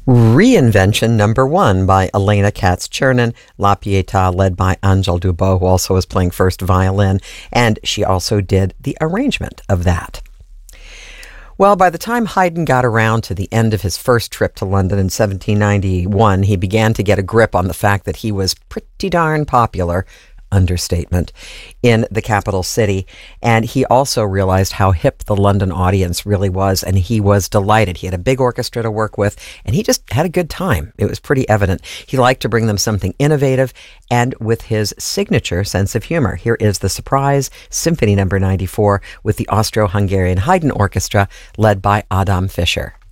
Reinvention number 1 by Elena Katz-Chernin, La Pietà, led by Angèle Dubos, who also was playing first violin, and she also did the arrangement of that. Well, by the time Haydn got around to the end of his first trip to London in 1791, he began to get a grip on the fact that he was pretty darn popular, understatement, in the capital city. And he also realized how hip the London audience really was, and he was delighted. He had a big orchestra to work with, and he just had a good time. It was pretty evident. He liked to bring them something innovative and with his signature sense of humor. Here is the Surprise Symphony No. 94 with the Austro-Hungarian Haydn Orchestra led by Adam Fischer.